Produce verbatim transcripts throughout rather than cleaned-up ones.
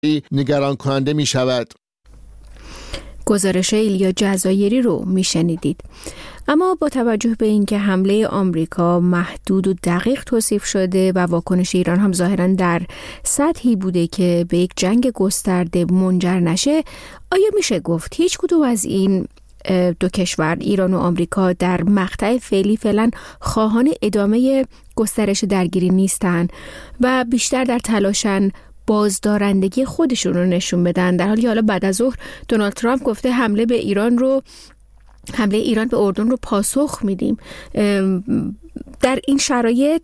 نگران کننده می شود. گزارش ایلیا جزایری رو میشنیدید. اما با توجه به اینکه حمله آمریکا محدود و دقیق توصیف شده و واکنش ایران هم ظاهراً در سطحی بوده که به یک جنگ گسترده منجر نشه، آیا میشه گفت هیچ کدوم از این دو کشور، ایران و آمریکا، در مقطع فعلی فعلا خواهان ادامه گسترش درگیری نیستن و بیشتر در تلاشن بازدارندگی خودشون رو نشون بدن، در حالی حالا بعد از ظهر دونالد ترامپ گفته حمله به ایران رو حمله ایران به اردن رو پاسخ میدیم. در این شرایط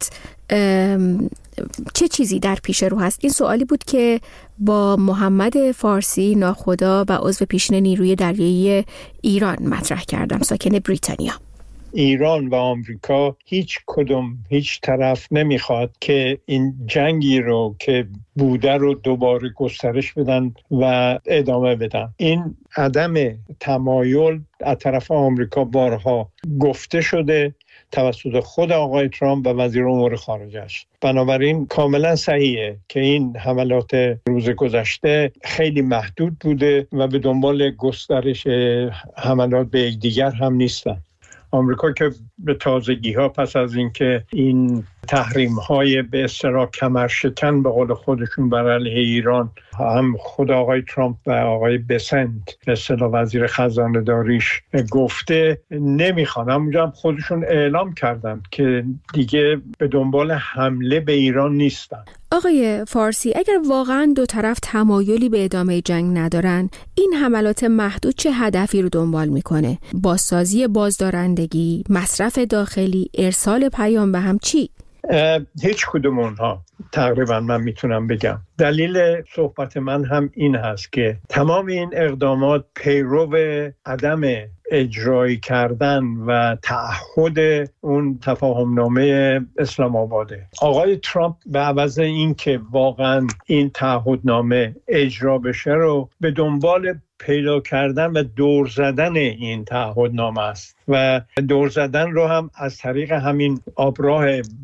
چه چیزی در پیش رو هست؟ این سوالی بود که با محمد فارسی ناخدا و عضو پیشین نیروی دریایی ایران مطرح کردم، ساکن بریتانیا. ایران و آمریکا هیچ کدوم هیچ طرف نمیخواد که این جنگی رو که بوده رو دوباره گسترش بدن و ادامه بدن. این عدم تمایل از طرف آمریکا بارها گفته شده توسط خود آقای ترامپ و وزیر امور خارجه‌اش. بنابراین کاملا صحیحه که این حملات روز گذشته خیلی محدود بوده و به دنبال گسترش حملات به یکدیگر هم نیستن. آمریکا که به تازگی ها پس از اینکه این تحریم های به اصطلاح کمرشکن به قول خودشون بر علیه ایران، هم خود آقای ترامپ و آقای بسنت به اصطلاح وزیر خزانه داریش گفته نمیخوان، همونجا هم خودشون اعلام کردن که دیگه به دنبال حمله به ایران نیستن. آقای فارسی، اگر واقعا دو طرف تمایلی به ادامه جنگ ندارن، این حملات محدود چه هدفی رو دنبال میکنه؟ بازسازی بازدارندگی، مصرف داخلی، ارسال پیام به هم، چی؟ هیچ کدوم اونها تقریبا من میتونم بگم. دلیل صحبت من هم این هست که تمام این اقدامات پیرو عدم اجرایی کردن و تعهد اون تفاهمنامه اسلام آباده. آقای ترامپ به عوض این که واقعا این تعهدنامه اجرا بشه رو به دنبال پیدا کردن و دور زدن این تعهدنامه است و دور زدن رو هم از طریق همین آبراه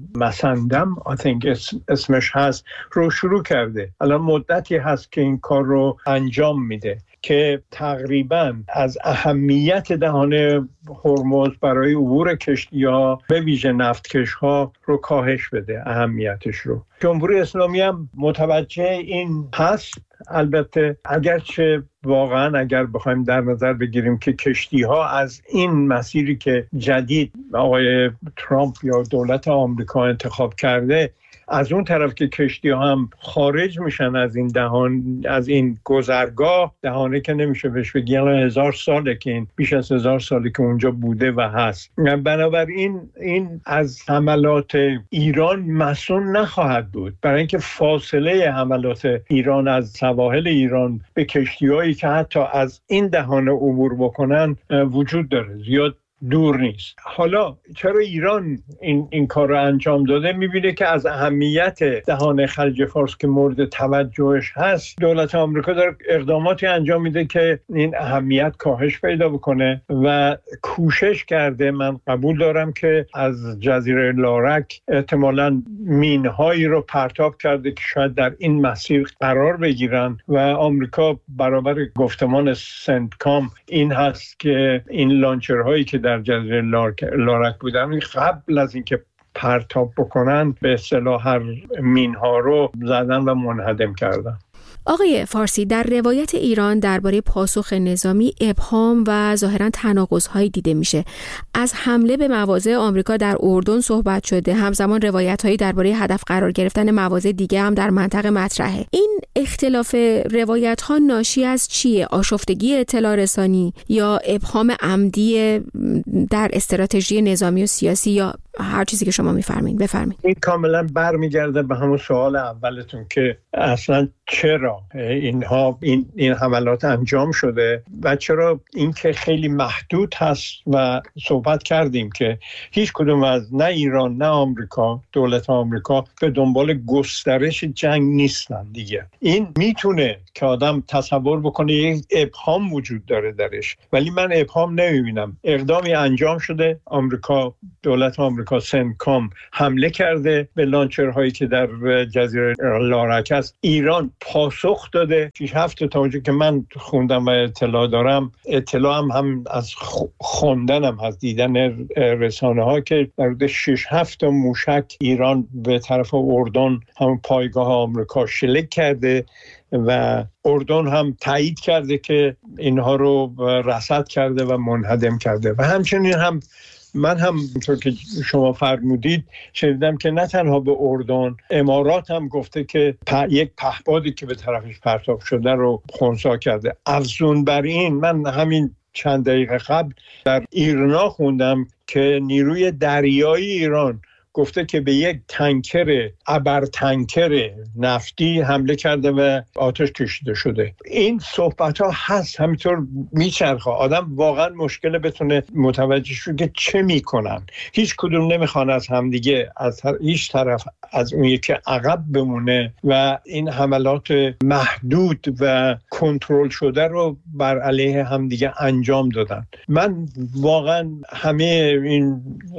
مسندم I think اسمش هست رو شروع کرده. الان مدتی هست که این کار رو انجام میده که تقریباً از اهمیت دهانه هرمز برای عبور کشتی‌ها به ویژه نفتکش‌ها رو کاهش بده، اهمیتش رو. جمهوری اسلامی هم متوجه این هست. البته اگرچه واقعاً اگر بخوایم در نظر بگیریم که کشتی‌ها از این مسیری که جدید آقای ترامپ یا دولت آمریکا انتخاب کرده، از اون طرف که کشتی ها هم خارج میشن از این دهان، از این گذرگاه، دهانه که نمیشه بهش بگی، الان هزار ساله که این بیش از هزار ساله که اونجا بوده و هست. بنابراین این از حملات ایران مسئول نخواهد بود، برای اینکه فاصله حملات ایران از سواحل ایران به کشتی هایی که حتی از این دهانه عبور بکنن وجود داره، زیاد دور نیست. حالا چرا ایران این این کار رو انجام داده؟ میبینه که از اهمیت دهانه خلیج فارس که مورد توجهش هست، دولت آمریکا داره اقداماتی انجام میده که این اهمیت کاهش پیدا بکنه و کوشش کرده. من قبول دارم که از جزیره لارک احتمالاً مینهایی رو پرتاب کرده که شاید در این مسیر قرار بگیرن و آمریکا برابر گفتمان سنتکام این هست که این لانچرهایی که در در جزیره لارک بودن قبل از اینکه پرتاب بکنن به اصطلاح هر مینها رو زدن و منهدم کردن. آقای فارسی، در روایت ایران درباره پاسخ نظامی ابهام و ظاهراً تناقض‌هایی دیده میشه. از حمله به مواضع آمریکا در اردن صحبت شده، همزمان روایت‌هایی درباره هدف قرار گرفتن مواضع دیگه هم در منطقه مطرحه. این اختلاف روایت‌ها ناشی از چیه؟ آشفتگی اطلاع رسانی یا ابهام عمدی در استراتژی نظامی و سیاسی یا هر چیزی که شما می‌فرمایید؟ بفرمایید. این کاملا برمیگرده به همون سوال اولتون که اصلا چرا اینها این این حملات انجام شده و چرا این که خیلی محدود هست و صحبت کردیم که هیچ کدوم از نه ایران نه آمریکا، دولت آمریکا به دنبال گسترش جنگ نیستن دیگه. این میتونه که آدم تصور بکنه یک ابهام وجود داره درش، ولی من ابهام نمیبینم. اقدامی انجام شده، آمریکا، دولت آمریکا آمریکا سنتکام حمله کرده به لانچرهایی که در جزیره لارک است. ایران پاسخ داده. شش هفت تا اونجا که من خوندم و اطلاع دارم، اطلاع هم, هم از خوندنم از دیدن رسانه ها که در حدود شش هفت تا موشک ایران به طرف اردن هم پایگاه آمریکا شلیک کرده و اردن هم تایید کرده که اینها رو رصد کرده و منهدم کرده. و همچنین هم من هم اونطور که شما فرمودید شنیدم که نه تنها به اردن، امارات هم گفته که یک پهپادی که به طرفش پرتاب شده رو خنثی کرده. افزون بر این، من همین چند دقیقه قبل در ایرنا خوندم که نیروی دریایی ایران گفته که به یک تانکر ابر تانکر نفتی حمله کرده و آتش کشیده شده. این صحبت ها هست، همینطور میچرخه. آدم واقعا مشکل بتونه متوجه شد که چه میکنن. هیچ کدوم نمیخوان از همدیگه از هیچ طرف از اون یکی عقب بمونه و این حملات محدود و کنترل شده رو بر علیه همدیگه انجام دادن. من واقعا همه این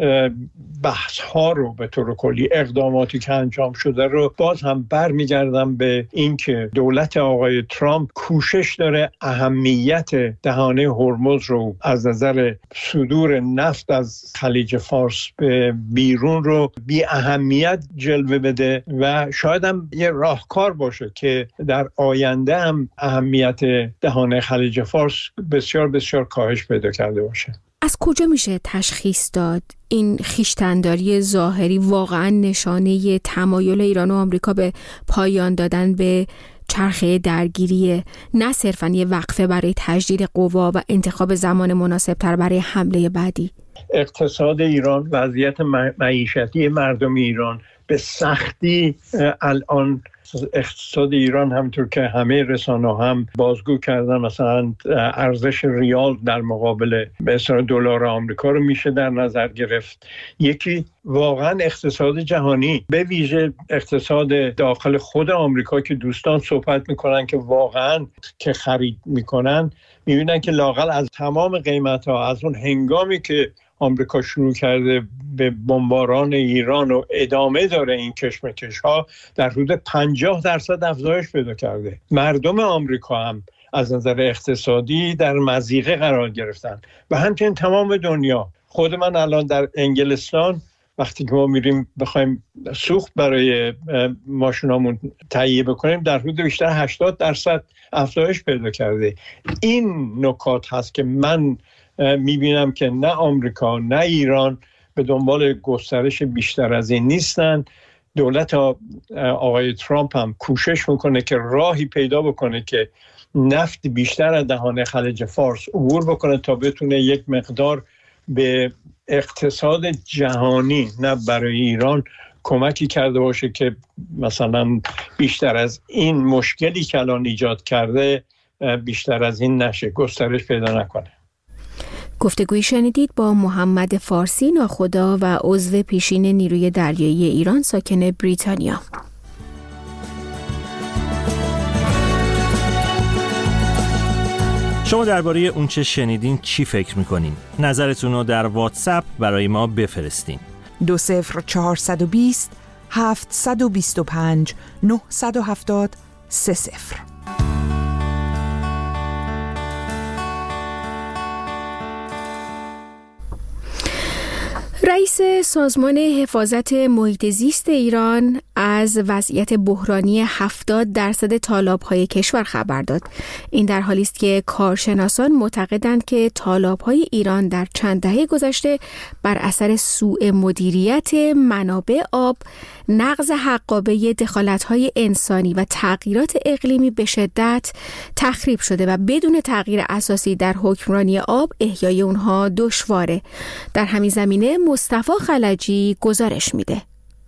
بحث ها رو به طور کلی، اقداماتی که انجام شده رو باز هم برمیگردم به اینکه دولت آقای ترامپ کوشش داره اهمیت دهانه هرمز رو از نظر صدور نفت از خلیج فارس به بیرون رو بی اهمیت جلوه بده و شاید هم یه راهکار باشه که در آینده هم اهمیت دهانه خلیج فارس بسیار بسیار کاهش پیدا کرده باشه. از کجا میشه تشخیص داد این خویشتن‌داری ظاهری واقعا نشانه تمایل ایران و آمریکا به پایان دادن به چرخه درگیری، نه صرفاً یه وقفه برای تجدید قوا و انتخاب زمان مناسب‌تر برای حمله بعدی؟ اقتصاد ایران، وضعیت معیشتی مردم ایران به سختی الان اقتصاد ایران همونطور که همه رسانه هم بازگو کردن، مثلا ارزش ریال در مقابل مثلا دلار آمریکا رو میشه در نظر گرفت. یکی واقعا اقتصاد جهانی، به ویژه اقتصاد داخل خود آمریکا که دوستان صحبت میکنن که واقعا که خرید میکنن میبینن که لااقل از تمام قیمت ها، از اون هنگامی که آمریکا شروع کرده به بمباران ایران و ادامه داره این کشمکش ها، در حدود پنجاه درصد افزایش پیدا کرده. مردم آمریکا هم از نظر اقتصادی در مضیقه قرار گرفتن و همچنین تمام دنیا. خود من الان در انگلستان وقتی که ما میریم بخوایم سوخت برای ماشینامون تهیه بکنیم، در حدود بیشتر هشتاد درصد افزایش پیدا کرده. این نکات هست که من میبینم که نه آمریکا نه ایران به دنبال گسترش بیشتر از این نیستن. دولت آقای ترامپ هم کوشش میکنه که راهی پیدا بکنه که نفت بیشتر از دهانه خلیج فارس عبور بکنه تا بتونه یک مقدار به اقتصاد جهانی، نه برای ایران، کمکی کرده باشه که مثلا بیشتر از این مشکلی که الان ایجاد کرده بیشتر از این نشه، گسترش پیدا نکنه. گفتگویی شنیدید با محمد فارسی، ناخدا و عضو پیشین نیروی دریایی ایران ساکن بریتانیا. شما درباره اون چه شنیدین چی فکر میکنین؟ نظرتون رو در واتساپ برای ما بفرستین. دو صفر چهارصد و بیست هفتصد و بیست و پنج نهصد و هفتاد سه صفر. رئیس سازمان حفاظت محیط زیست ایران از وضعیت بحرانی هفتاد درصد تالاب‌های کشور خبر داد. این در حالی است که کارشناسان معتقدند که تالاب‌های ایران در چند دهه گذشته بر اثر سوء مدیریت منابع آب، نقض حقابه دخالت‌های انسانی و تغییرات اقلیمی به شدت تخریب شده و بدون تغییر اساسی در حکمرانی آب احیای اونها دشواره. در همین زمینه مصطفی خلجی گزارش میده.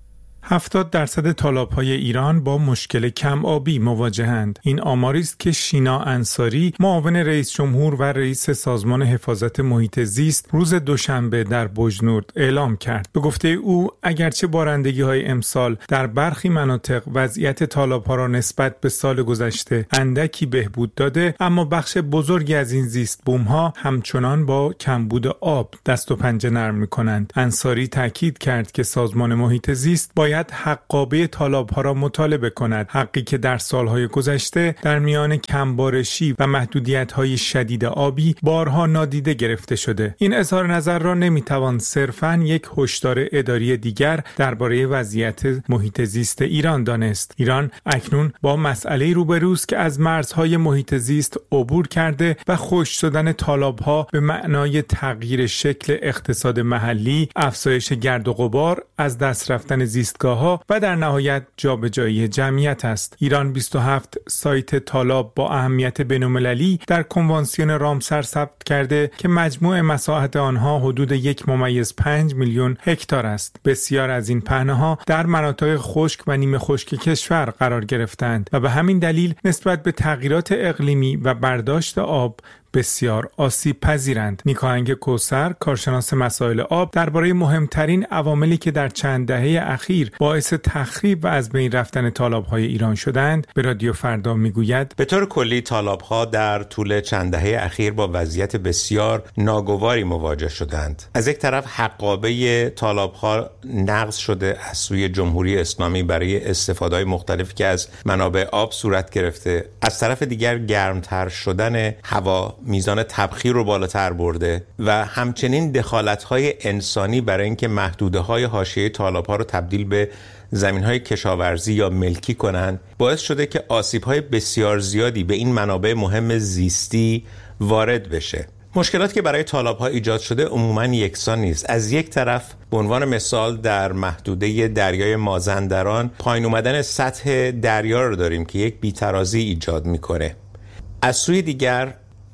هفتاد درصد طالاب‌های ایران با مشکل کم آبی مواجهند. این آماری است که شینا انصاری، معاون رئیس جمهور و رئیس سازمان حفاظت محیط زیست، روز دوشنبه در بوجنورد اعلام کرد. به گفته او، اگرچه بارندگی‌های امسال در برخی مناطق وضعیت طالاب‌ها را نسبت به سال گذشته اندکی بهبود داده، اما بخش بزرگی از این زیست بوم‌ها همچنان با کمبود آب دست و پنجه نرم می‌کنند. انصاری تاکید کرد که سازمان محیط زیست باید حقابه طالاب‌ها را مطالبه کند، حقی که در سالهای گذشته در میان کمبارشی و محدودیت‌های شدید آبی بارها نادیده گرفته شده. این اظهار نظر را نمی‌توان صرفاً یک هشدار اداری دیگر درباره وضعیت محیط زیست ایران دانست. ایران اکنون با مسئله روبروست که از مرزهای محیط زیست عبور کرده و خشک شدن طالاب‌ها به معنای تغییر شکل اقتصاد محلی، افزایش گرد و غبار، از دست رفتن زیستگاه‌ها و در نهایت جابجایی جمعیت است. ایران بیست و هفت سایت طالاب با اهمیت بین‌المللی در کنوانسیون رامسر ثبت کرده که مجموع مساحت آنها حدود یک ممیز پنج میلیون هکتار است. بسیار از این پهنه‌ها در مناطق خشک و نیمه خشک کشور قرار گرفتند و به همین دلیل نسبت به تغییرات اقلیمی و برداشت آب بسیار آسیب پذیرند. نیکاهنگ کوثر، کارشناس مسائل آب، درباره مهمترین عواملی که در چند دهه اخیر باعث تخریب و از بین رفتن طالاب‌های ایران شدند، به رادیو فردا میگوید: به طور کلی طالاب‌ها در طول چند دهه اخیر با وضعیت بسیار ناگواری مواجه شدند. از یک طرف حقابه طالاب‌ها نقض شده از سوی جمهوری اسلامی برای استفاده‌های مختلفی که از منابع آب صورت گرفته. از طرف دیگر گرمتر شدن هوا میزان تبخیر رو بالاتر برده و همچنین دخالت‌های انسانی برای اینکه محدوده‌های حاشیه طالاب‌ها رو تبدیل به زمین‌های کشاورزی یا ملکی کنند باعث شده که آسیب‌های بسیار زیادی به این منابع مهم زیستی وارد بشه. مشکلاتی که برای طالاب‌ها ایجاد شده عموماً یکسان نیست. از یک طرف به عنوان مثال در محدوده دریای مازندران پایین اومدن سطح دریا رو داریم که یک بی‌ترازی ایجاد می‌کنه. از سوی دیگر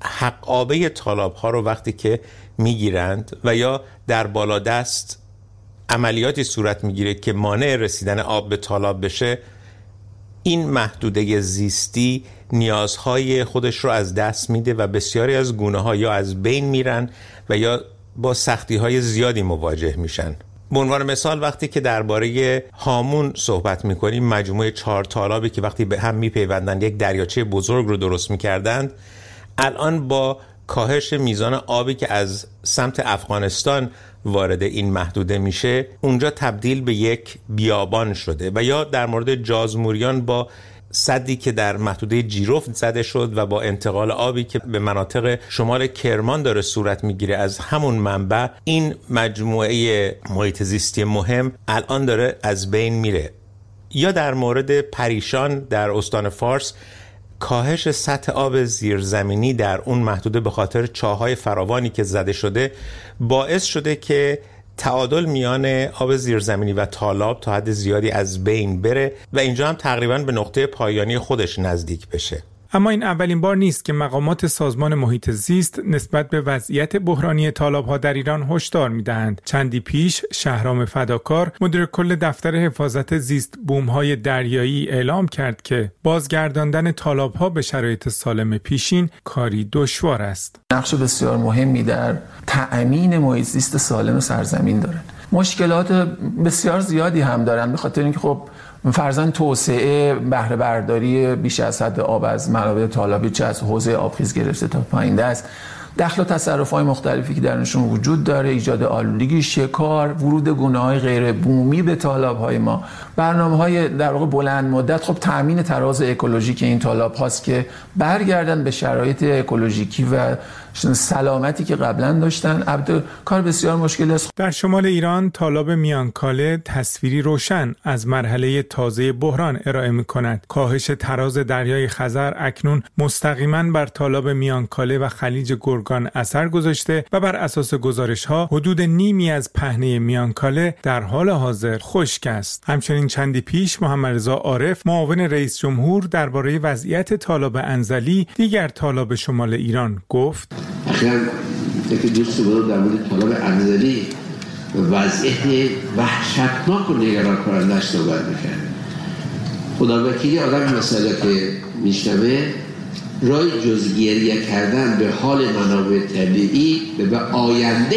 حقابه طالاب‌ها رو وقتی که میگیرند و یا در بالادست عملیاتی صورت میگیره که مانع رسیدن آب به طالاب بشه، این محدوده زیستی نیازهای خودش رو از دست میده و بسیاری از گونه‌ها یا از بین میرن و یا با سختی‌های زیادی مواجه میشن. به عنوان مثال وقتی که درباره هامون صحبت میکنیم، مجموعه چهار طالابی که وقتی به هم میپیوندن یک دریاچه بزرگ رو درست میکردند، الان با کاهش میزان آبی که از سمت افغانستان وارد این محدوده میشه، اونجا تبدیل به یک بیابان شده. و یا در مورد جازموریان با سدی که در محدوده جیرفت زده شد و با انتقال آبی که به مناطق شمال کرمان داره صورت میگیره از همون منبع، این مجموعه محیط زیستی مهم الان داره از بین میره. یا در مورد پریشان در استان فارس، کاهش سطح آب زیرزمینی در اون محدوده به خاطر چاه‌های فراوانی که زده شده باعث شده که تعادل میان آب زیرزمینی و طالاب تا حد زیادی از بین بره و اینجا هم تقریباً به نقطه پایانی خودش نزدیک بشه. اما این اولین بار نیست که مقامات سازمان محیط زیست نسبت به وضعیت بحرانی طالاب‌ها در ایران هشدار می‌دهند. چندی پیش شهرام فداکار، مدیر کل دفتر حفاظت زیست بوم‌های دریایی، اعلام کرد که بازگرداندن طالاب‌ها به شرایط سالم پیشین کاری دشوار است. نقش بسیار مهمی در تأمین محیط زیست سالم سرزمین دارند. مشکلات بسیار زیادی هم دارن، به خاطر اینکه خب فرضاً توسعه بهره برداری بیش از حد آب از منابع طالابی، چه از حوزه آبخیز گرفته تا پایین دست، دخل و تصرف‌های مختلفی که درشون وجود داره، ایجاد آلودگی، شکار، ورود گونه‌های غیر بومی به طالاب‌های ما، برنامه‌های در واقع بلند مدت، خب تامین تراز اکولوژیک این طالاب هاست که برگردن به شرایط اکولوژیکی و سلامتی که قبلا داشتن. البته کار بسیار مشکل است. در شمال ایران طالاب میانکاله تصویری روشن از مرحله تازه بحران ارائه می‌کند. کاهش تراز دریای خزر اکنون مستقیما بر طالاب میانکاله و خلیج گرگان اثر گذاشته و بر اساس گزارش‌ها حدود نیمی از پهنه میانکاله در حال حاضر خشک است. همچنین چندی پیش محمد رضا عارف، معاون رئیس جمهور، درباره وضعیت طالاب انزلی، دیگر طالاب شمال ایران، گفت: اخیراً یکی دوست بود در مورد طالاب انزلی وضعیت وحشتناک و نگران کننده‌اش صحبت می‌کرد. خدا وکیلی آدم مثلا که میشنوه رای جز گریه کردن به حال منابع طبیعی و به آینده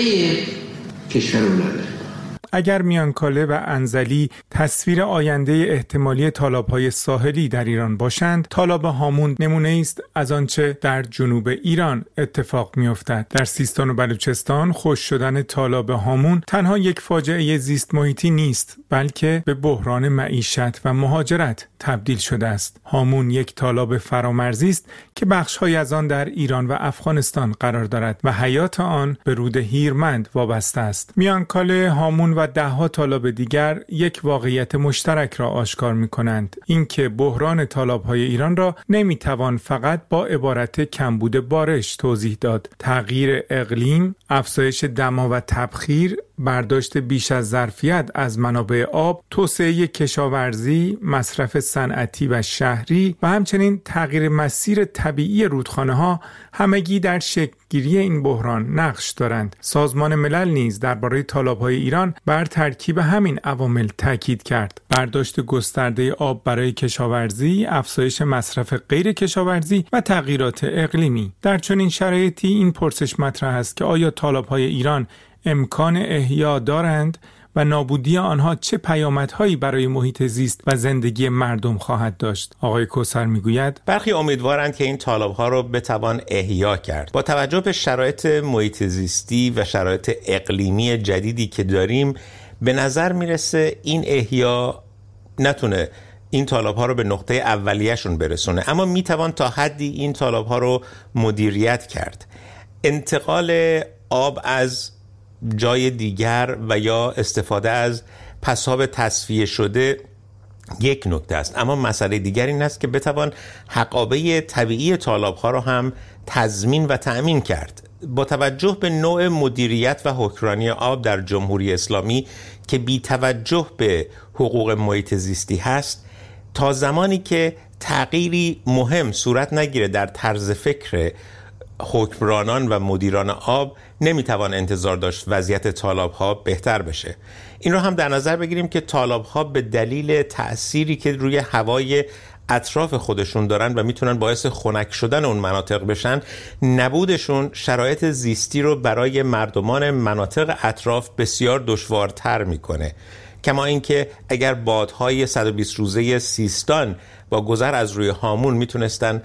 کشورمون نداره. اگر میانکاله و انزلی تصویر آینده احتمالی تالاب‌های ساحلی در ایران باشند، تالاب هامون نمونه است از آنچه در جنوب ایران اتفاق می‌افتد. در سیستان و بلوچستان خشک شدن تالاب هامون تنها یک فاجعه زیست محیطی نیست، بلکه به بحران معیشت و مهاجرت تبدیل شده است. هامون یک تالاب فرامرزی است که بخش‌هایی از آن در ایران و افغانستان قرار دارد و حیات آن به رود هیرمند وابسته است. میانکاله، هامون و ده‌ها تالاب دیگر یک واقعیت مشترک را آشکار می‌کنند، اینکه بحران تالاب‌های ایران را نمی‌توان فقط با عبارت کمبود بارش توضیح داد. تغییر اقلیم، افزایش دما و تبخیر، برداشت بیش از ظرفیت از منابع آب، توسعه کشاورزی، مصرف صنعتی و شهری و همچنین تغییر مسیر طبیعی رودخانه‌ها همگی در شکل‌گیری این بحران نقش دارند. سازمان ملل نیز درباره تالاب‌های ایران بر ترکیب همین عوامل تاکید کرد. برداشت گسترده آب برای کشاورزی، افزایش مصرف غیر کشاورزی و تغییرات اقلیمی. در چنین شرایطی این پرسش مطرح است که آیا تالاب‌های ایران امکان احیا دارند و نابودی آنها چه پیامدهایی برای محیط زیست و زندگی مردم خواهد داشت؟ آقای کوثر میگوید برخی امیدوارند که این تالاب‌ها را بتوان احیا کرد. با توجه به شرایط محیط زیستی و شرایط اقلیمی جدیدی که داریم، به نظر میرسه این احیا نتونه این تالاب‌ها رو به نقطه اولیه‌شون برسونه، اما میتوان تا حدی این تالاب‌ها رو مدیریت کرد. انتقال آب از جای دیگر و یا استفاده از پساب تصفیه شده یک نکته است، اما مسئله دیگر این است که بتوان حقابه طبیعی تالاب‌ها را هم تضمین و تأمین کرد. با توجه به نوع مدیریت و حکمرانی آب در جمهوری اسلامی که بی توجه به حقوق محیط زیستی هست، تا زمانی که تغییری مهم صورت نگیره در طرز فکر حکمرانان و مدیران آب، نمیتوان انتظار داشت وضعیت تالاب‌ها بهتر بشه. این رو هم در نظر بگیریم که تالاب‌ها به دلیل تأثیری که روی هوای اطراف خودشون دارن و میتونن باعث خنک شدن اون مناطق بشن، نبودشون شرایط زیستی رو برای مردمان مناطق اطراف بسیار دشوارتر میکنه. کما اینکه اگر بادهای صد و بیست روزه سیستان با گذر از روی هامون میتونستن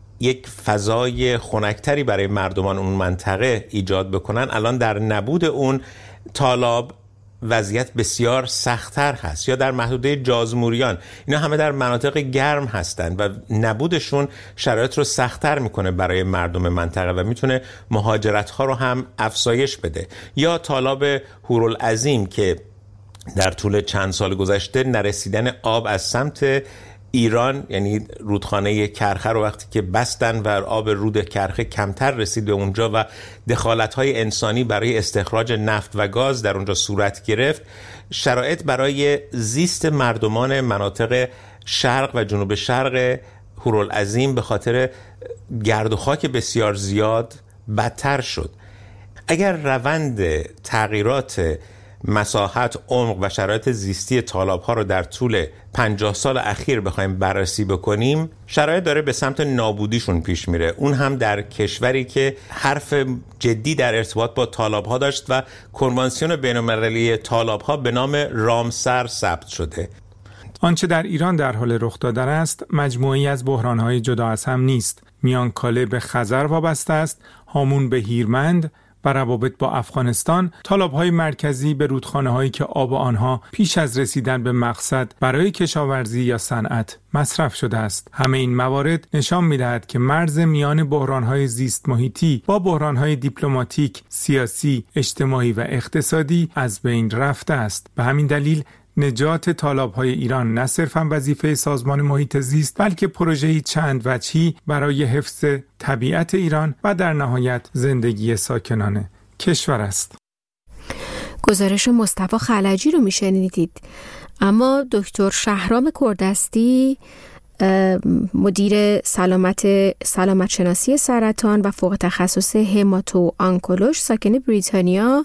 یک فضای خنکتری برای مردمان اون منطقه ایجاد بکنن، الان در نبود اون تالاب وضعیت بسیار سخت‌تر هست. یا در محدوده جازموریان، اینا همه در مناطق گرم هستند و نبودشون شرایط رو سخت‌تر میکنه برای مردم منطقه و میتونه مهاجرت‌ها رو هم افزایش بده. یا تالاب هورالعظیم که در طول چند سال گذشته نرسیدن آب از سمت ایران، یعنی رودخانه کرخه رو وقتی که بستن و آب رود کرخه کمتر رسید به اونجا و دخالت‌های انسانی برای استخراج نفت و گاز در اونجا صورت گرفت، شرایط برای زیست مردمان مناطق شرق و جنوب شرق هورالعظیم به خاطر گرد و خاک بسیار زیاد بدتر شد. اگر روند تغییرات مساحت، عمق و شرایط زیستی تالاب‌ها رو در طول پنجاه سال اخیر بخوایم بررسی بکنیم، شرایط داره به سمت نابودیشون پیش میره. اون هم در کشوری که حرف جدی در ارتباط با تالاب‌ها داشت و کنوانسیون بین‌المللی تالاب‌ها به نام رامسر ثبت شده. آنچه در ایران در حال رخ داده است، مجموعی از بحران‌های جدا از هم نیست. میانکاله به خزر وابسته است، هامون به هیرمند و روابط با افغانستان، تالاب‌های مرکزی به رودخانه‌هایی که آب آنها پیش از رسیدن به مقصد برای کشاورزی یا صنعت مصرف شده است. همه این موارد نشان می‌دهد که مرز میان بحران‌های زیست محیطی با بحران‌های دیپلماتیک، سیاسی، اجتماعی و اقتصادی از بین رفته است. به همین دلیل نجات تالاب‌های ایران نه صرفاً وظیفه سازمان محیط زیست، بلکه پروژه‌ای چند وجهی برای حفظ طبیعت ایران و در نهایت زندگی ساکنان کشور است. گزارش مصطفی خلجی رو میشنیدید. اما دکتر شهرام کردستی مدیر سلامت سلامت شناسی سرطان و فوق تخصص هماتو آنکولوژ ساکن بریتانیا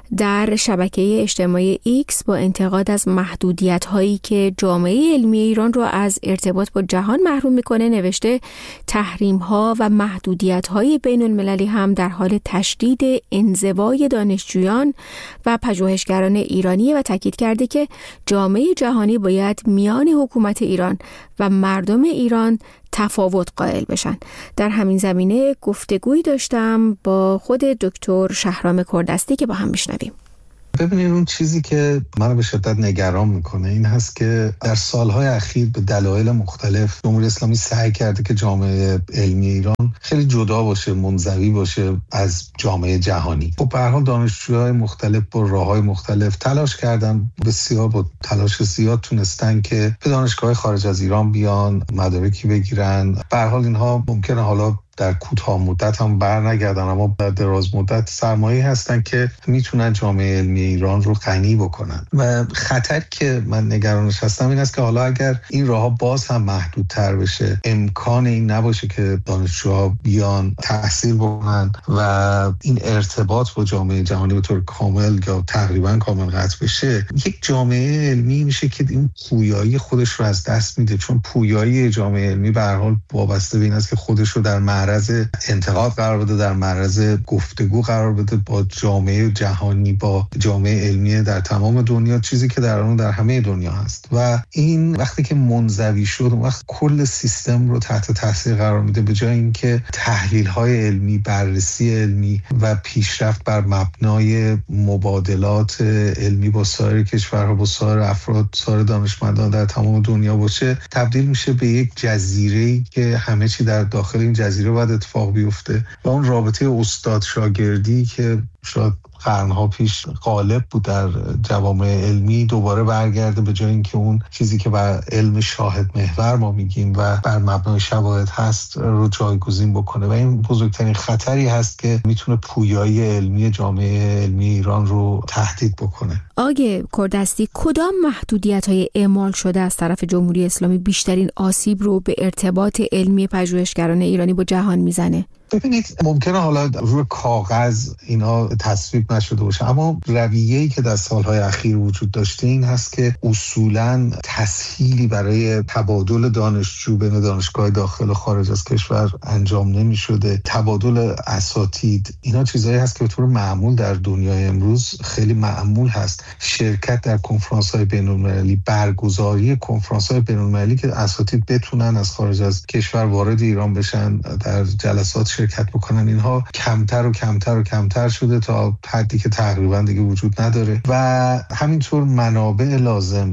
در شبکه اجتماعی ایکس با انتقاد از محدودیت هایی که جامعه علمی ایران را از ارتباط با جهان محروم میکنه نوشته تحریم ها و محدودیت های بین المللی هم در حال تشدید انزوای دانشجویان و پژوهشگران ایرانی و تاکید کرده که جامعه جهانی باید میان حکومت ایران و مردم ایران تفاوت قائل بشن. در همین زمینه گفتگویی داشتم با خود دکتر شهرام کردستی که با هم بشنویم. ببینید اون چیزی که منو به شدت نگران میکنه این هست که در سالهای اخیر به دلایل مختلف جمهوری اسلامی سعی کرده که جامعه علمی ایران خیلی جدا باشه، منزوی باشه از جامعه جهانی. خب به هر حال دانشجوهای مختلف با راههای مختلف تلاش کردن، بسیار با تلاش زیاد تونستن که به دانشگاه خارج از ایران بیان، مدارکی بگیرن. به هر حال اینها ممکنه حالا در کوتاه مدت هم بر نگردن، اما در دراز مدت سرمایه هستن که میتونن جامعه علمی ایران رو غنی بکنن. و خطر که من نگرانش هستم این است که حالا اگر این راهها باز هم محدودتر بشه، امکان این نباشه که دانشجوها بیان تحصیل بکنن و این ارتباط با جامعه جهانی به طور کامل یا تقریبا کامل قطع بشه، یک جامعه علمی میشه که این پویایی خودش رو از دست میده. چون پویایی جامعه علمی به هر حال وابسته به این است که خودش رو در معرض انتقاد قرار بده، در معرض گفتگو قرار بده با جامعه جهانی، با جامعه علمی در تمام دنیا، چیزی که در اون در همه دنیا هست. و این وقتی که منزوی شد، وقت کل سیستم رو تحت تاثیر قرار میده، به جای اینکه تحلیل‌های علمی، بررسی علمی و پیشرفت بر مبنای مبادلات علمی با سایر کشورها، با سایر افراد، سایر دانشمندان در تمام دنیا باشه، تبدیل میشه به یک جزیره‌ای که همه چی در داخل این جزیره باید اتفاق بیفته و اون رابطه استاد شاگردی که شاید قرنها پیش غالب بود در جوامع علمی دوباره برگرده، به جای اینکه اون چیزی که بر علم شاهد محور ما میگیم و بر مبنای شواهد هست رو جایگزین بکنه. و این بزرگترین خطری هست که میتونه پویایی علمی جامعه علمی ایران رو تهدید بکنه. آقای کردستی، کدام محدودیت‌های اعمال شده از طرف جمهوری اسلامی بیشترین آسیب رو به ارتباط علمی پژوهشگران ایرانی با جهان میزنه؟ ببینید ممکنه حالا روی کاغذ اینا تصویب نشده باشه، اما رویه‌ای که در سالهای اخیر وجود داشته این هست که اصولاً تسهیلی برای تبادل دانشجو بین دانشگاه داخل و خارج از کشور انجام نمی شده. تبادل اساتید، اینا چیزایی هست که به طور معمول در دنیای امروز خیلی معمول هست. شرکت در کنفرانس‌های بین‌المللی، برگزاری کنفرانس‌های بین‌المللی که اساتید بتونن از خارج از کشور وارد ایران بشن، در جلسات شرکت بکنن، اینها کمتر و کمتر و کمتر شده تا حدی که تقریبا دیگه وجود نداره. و همینطور منابع لازم،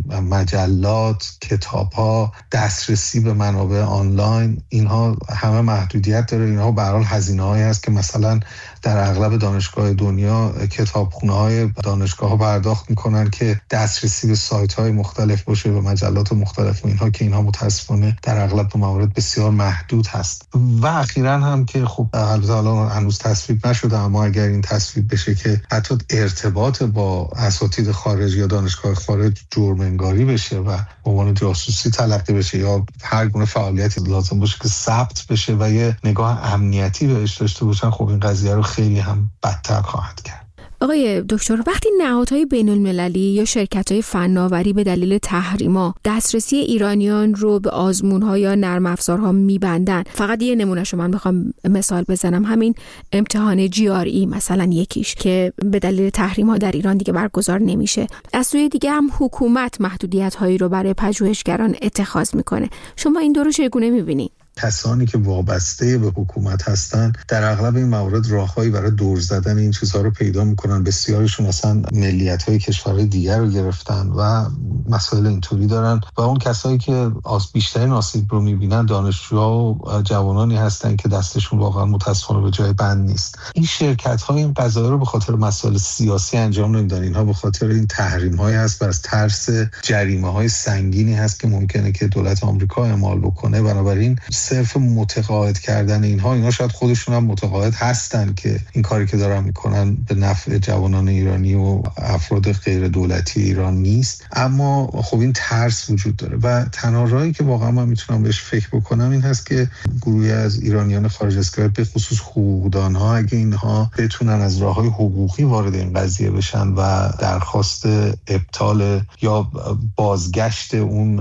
مجلات، کتاب‌ها، دسترسی به منابع آنلاین، اینها همه محدودیت داره. اینها به هر حال هزینه‌هایی هست که مثلا در اغلب دانشگاه دنیا کتابخونه‌های دانشگاه‌ها پرداخت می‌کنن که دسترسی به سایت‌های مختلف باشه، به مجلات مختلف و اینها، که اینها متأسفانه در اغلب موارد بسیار محدود هست. و اخیراً هم که خب البته حالا هنوز تصویب نشده، اما اگر این تصویب بشه که حتی ارتباط با اساتید خارج یا دانشگاه خارج جرم انگاری بشه و به عنوان جاسوسی تلقی بشه یا هر گونه فعالیتی لازم باشه که ثبت بشه و یه نگاه امنیتی بهش داشته باشن، خب این قضیه رو خیلی هم بدتر خواهد کرد. آقای دکتر، وقتی نهادهای بین‌المللی یا شرکت‌های فناوری به دلیل تحریما دسترسی ایرانیان رو به آزمون‌ها یا نرم افزارها می‌بندن، فقط یه نمونهشو من بخوام مثال بزنم، همین امتحان جی آر ای مثلا یکیش که به دلیل تحریم‌ها در ایران دیگه برگزار نمیشه. از سوی دیگه هم حکومت محدودیت‌هایی رو برای پژوهشگران اتخاذ میکنه. شما این دو رو چگونه می‌بینید؟ کسانی که وابسته به حکومت هستن در اغلب این موارد راههایی برای دور زدن این چیزها رو پیدا میکنن. بسیارشون اصلا ملیت‌های کشورهای دیگر رو گرفتن و مسائل اینطوری دارن و اون کسایی که آس بیشترین آسیب رو میبینن دانشجوها و جوانانی هستن که دستشون واقعا متاسفانه به جای بند نیست. این شرکت‌ها این قضایا رو به خاطر مسائل سیاسی انجام نمیدن. اینها به خاطر این تحریم‌های هست و از ترس جریمه‌های سنگینی هست که ممکنه که دولت آمریکا اعمال بکنه. بنابراین صرف متقاعد کردن اینها اینها شاید خودشون هم متقاعد هستن که این کاری که دارن میکنن به نفع جوانان ایرانی و افراد غیر دولتی ایران نیست، اما خب این ترس وجود داره و تنها راهی که واقعا من میتونم بهش فکر بکنم این هست که گروهی از ایرانیان خارج از کشور به خصوص حقوقدانها اگه اینها بتونن از راههای حقوقی وارد این قضیه بشن و درخواست ابطال یا بازگشت اون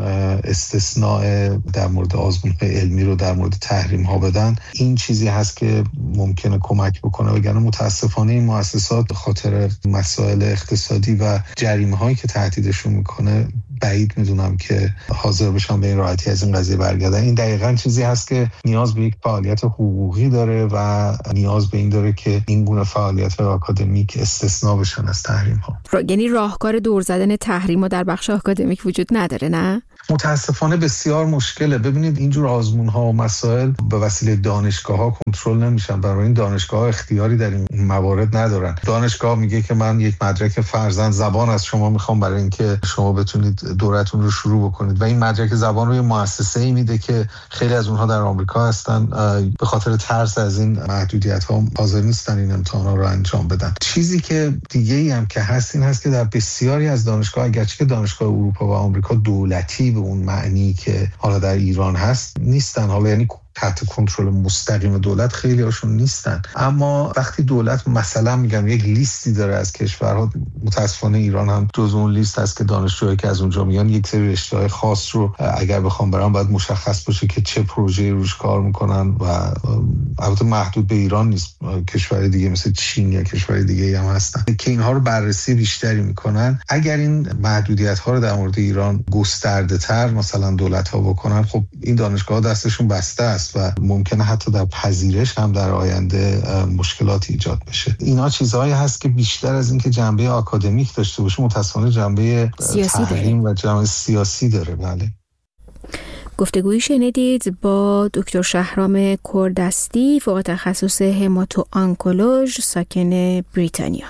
استثناء در مورد آزمون‌های علمی رو در مورد تحریم ها بدن، این چیزی هست که ممکنه کمک بکنه. وگرنه متاسفانه این مؤسسات به خاطر مسائل اقتصادی و جریمه هایی که تهدیدشون میکنه بعید میدونم که حاضر بشن به این راحتی از این قضیه برگردن. این دقیقاً چیزی هست که نیاز به یک فعالیت حقوقی داره و نیاز به این داره که این گونه فعالیت آکادمیک استثناء بشن از تحریم ها. یعنی راهکار دور زدن تحریم ها در بخش آکادمیک وجود نداره، نه؟ متاسفانه بسیار مشکله. ببینید اینجور آزمون ها و مسائل به وسیله دانشگاه ها کنترل نمیشن، برای این دانشگاه ها اختیاری در این موارد ندارن. دانشگاه میگه که من یک مدرک فرضاً زبان از شما میخوام برای اینکه شما بتونید دورتون رو شروع بکنید و این مدرک زبان رو یه مؤسسه‌ای میده که خیلی از اونها در آمریکا هستن، به خاطر ترس از این محدودیت ها حاضر نیستن این امتحانا رو انجام بدن. چیزی که دیگه ای هم که هست این هست که در بسیاری از دانشگاه، اگرچه که دانشگاه اروپا و آمریکا دولتی به اون معنی که حالا در ایران هست نیستن، حالا یعنی تحت کنترل مستقیم دولت خیلی هاشون نیستن، اما وقتی دولت مثلا میگم یک لیستی داره از کشورها، متاسفانه ایران هم جز اون لیست هست که دانشجوهایی که از اونجا میان یک سری رشته‌های خاص رو اگر بخوام برام باید مشخص باشه که چه پروژه‌ای روش کار میکنن و البته محدود به ایران نیست، کشور دیگه مثل چین یا کشور دیگه هم هستن که اینها رو بررسی بیشتری میکنن. اگر این محدودیت‌ها رو در مورد ایران گسترده‌تر مثلا دولت‌ها بکنن، خب این دانشگاه‌ها دستشون بسته است و ممکنه حتی در پذیرش هم در آینده مشکلاتی ایجاد بشه. اینا چیزهایی هست که بیشتر از اینکه جنبه آکادمیک داشته باشه متأسفانه جنبه تحریم و جنبه سیاسی داره. بله. گفتگویی شنیدید با دکتر شهرام کردستی، فوق تخصص هماتو آنکولوژ، ساکن بریتانیا.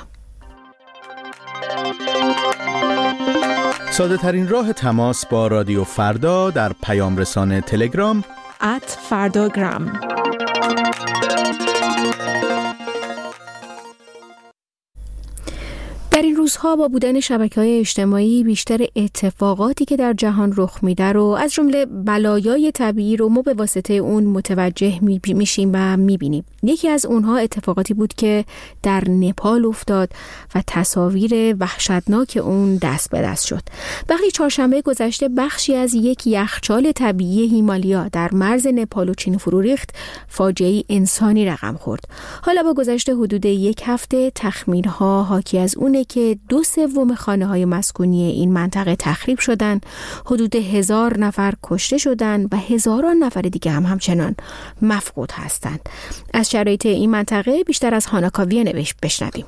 ساده ترین راه تماس با رادیو فردا در پیام رسان تلگرام ات فرداگرام. در این روزها با بودن شبکه‌های اجتماعی بیشتر اتفاقاتی که در جهان رخ میده رو از جمله بلایای طبیعی رو ما به واسطه اون متوجه میشیم و میبینیم. یکی از اونها اتفاقاتی بود که در نپال افتاد و تصاویر وحشتناک اون دست به دست شد. وقتی چهارشنبه گذشته بخشی از یک یخچال طبیعی هیمالیا در مرز نپال و چین فرو ریخت، فاجعه انسانی رقم خورد. حالا با گذشت حدود یک هفته تخمین‌ها حاکی از اونه که دو سوم خانه‌های مسکونی این منطقه تخریب شدن، حدود هزار نفر کشته شدن و هزاران نفر دیگه هم همچنان مفقود هستند. از شرایط این منطقه بیشتر از هانا کاویه بشنویم.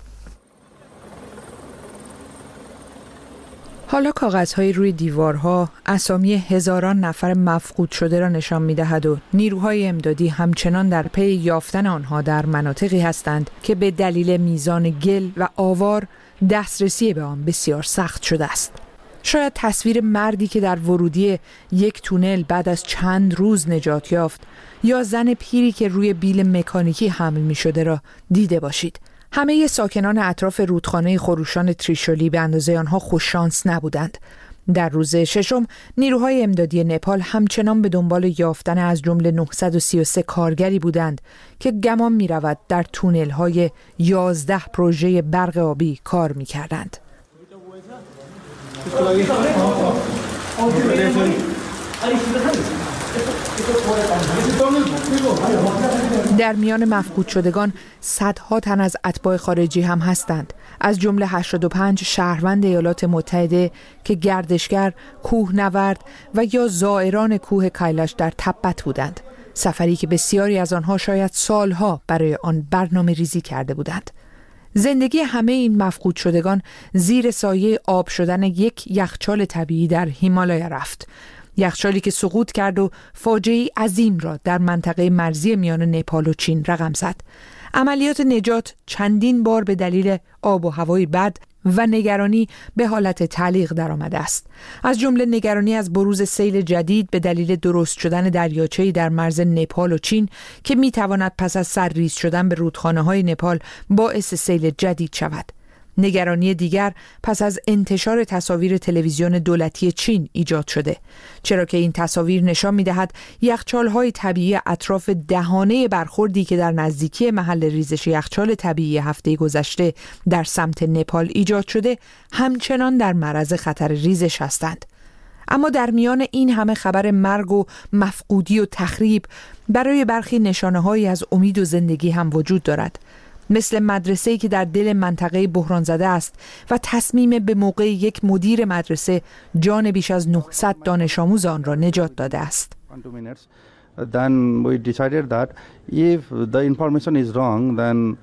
حالا کاغذهای روی دیوارها اسامی هزاران نفر مفقود شده را نشان می‌دهد و نیروهای امدادی همچنان در پی یافتن آنها در مناطقی هستند که به دلیل میزان گل و آوار دسترسی به آن بسیار سخت شده است. شاید تصویر مردی که در ورودی یک تونل بعد از چند روز نجات یافت یا زن پیری که روی بیل مکانیکی حمل می‌شده را دیده باشید. همه ساکنان اطراف رودخانه خروشان تریشولی به اندازه آنها خوششانس نبودند. در روز ششم نیروهای امدادی نپال همچنان به دنبال یافتن از جمله نهصد و سی و سه کارگری بودند که گمان می رود در تونل های یازده پروژه برق آبی کار می کردند. در میان مفقود شدگان صدها تن از اتباع خارجی هم هستند، از جمله هشتاد و پنج شهروند ایالات متحده که گردشگر، کوهنورد و یا زائران کوه کایلاش در تبت بودند، سفری که بسیاری از آنها شاید سالها برای آن برنامه ریزی کرده بودند. زندگی همه این مفقود شدگان زیر سایه آب شدن یک یخچال طبیعی در هیمالیا رفت، یخچالی که سقوط کرد و فاجعه‌ای عظیم را در منطقه مرزی میان نپال و چین رقم زد. عملیات نجات چندین بار به دلیل آب و هوای بد و نگرانی به حالت تعلیق درآمده است. از جمله نگرانی از بروز سیل جدید به دلیل درست شدن دریاچه‌ای در مرز نپال و چین که می‌تواند پس از سرریز شدن به رودخانه‌های نپال باعث سیل جدید شود. نگرانی دیگر پس از انتشار تصاویر تلویزیون دولتی چین ایجاد شده، چرا که این تصاویر نشان می‌دهد یخچال‌های طبیعی اطراف دهانه برخوردی که در نزدیکی محل ریزش یخچال طبیعی هفته گذشته در سمت نپال ایجاد شده همچنان در معرض خطر ریزش هستند. اما در میان این همه خبر مرگ و مفقودی و تخریب، برای برخی نشانه‌هایی از امید و زندگی هم وجود دارد، مثل مدرسه‌ای که در دل منطقه بحران زده است و تصمیم به موقع یک مدیر مدرسه جان بیش از نهصد دانش آموز آن را نجات داده است. Then we decided that if the information is wrong, then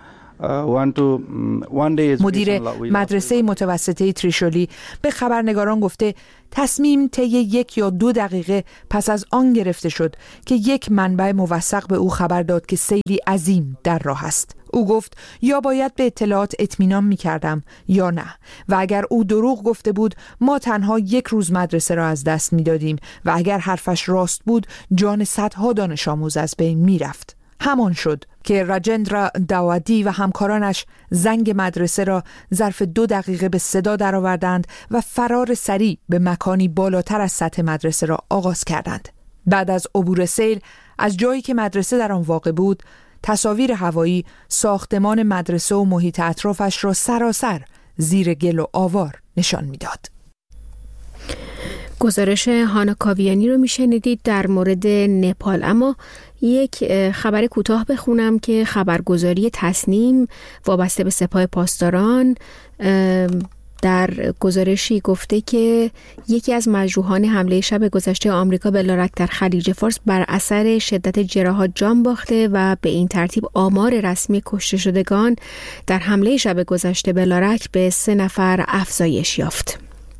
مدیر مدرسه متوسطه تریشولی به خبرنگاران گفته تصمیم طی یک یا دو دقیقه پس از آن گرفته شد که یک منبع موثق به او خبر داد که سیلی عظیم در راه است. او گفت یا باید به اطلاعات اطمینان می‌کردم یا نه، و اگر او دروغ گفته بود ما تنها یک روز مدرسه را از دست می‌دادیم و اگر حرفش راست بود جان صدها دانش آموز از بین می‌رفت. همان شد که راجندرا داوادی و همکارانش زنگ مدرسه را ظرف دو دقیقه به صدا درآوردند و فرار سریع به مکانی بالاتر از سطح مدرسه را آغاز کردند. بعد از عبور سیل از جایی که مدرسه در آن واقع بود، تصاویر هوایی ساختمان مدرسه و محیط اطرافش را سراسر زیر گل و آوار نشان می‌داد. گزارش هانا کاویانی رو میشنیدید در مورد نپال. اما یک خبر کوتاه بخونم که خبرگزاری تصنیم وابسته به سپاه پاسداران در گزارشی گفته که یکی از مجروحان حمله شب گذشته آمریکا به لارک در خلیج فارس بر اثر شدت جراحات جان باخته و به این ترتیب آمار رسمی کشته شدگان در حمله شب گذشته به لارک به سه نفر افزایش یافت.